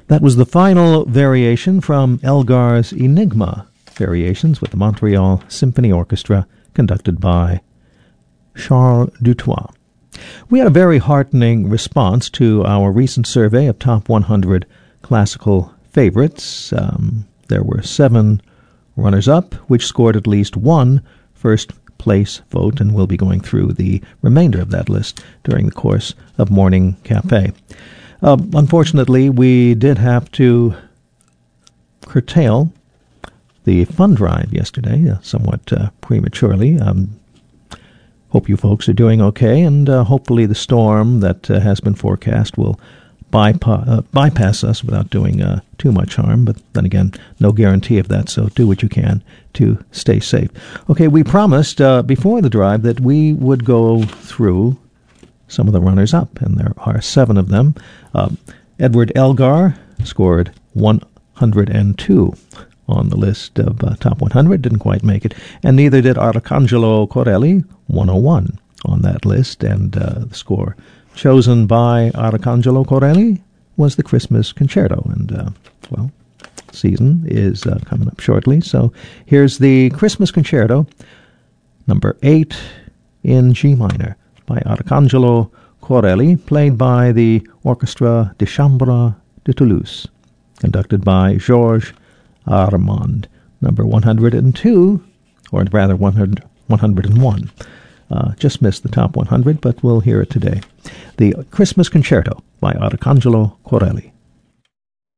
That was the final variation from Elgar's Enigma Variations with the Montreal Symphony Orchestra, conducted by Charles Dutoit. We had a very heartening response to our recent survey of top 100 classical favorites. There were 7 runners-up, which scored at least one first-place vote, and we'll be going through the remainder of that list during the course of Morning Cafe. Unfortunately, we did have to curtail the fund drive yesterday, somewhat prematurely. Hope you folks are doing okay, and hopefully the storm that has been forecast will bypass us without doing too much harm. But then again, no guarantee of that, so do what you can to stay safe. Okay, we promised before the drive that we would go through some of the runners-up, and there are 7 of them. Edward Elgar scored 102 on the list of top 100, didn't quite make it, and neither did Arcangelo Corelli, 101 on that list, and the score chosen by Arcangelo Corelli was the Christmas Concerto, and, season is coming up shortly, so here's the Christmas Concerto, number 8 in G minor, by Arcangelo Corelli, played by the Orchestra de Chambre de Toulouse, conducted by Georges Armand, number 102, or rather 101. Just missed the top 100, but we'll hear it today. The Christmas Concerto by Arcangelo Corelli.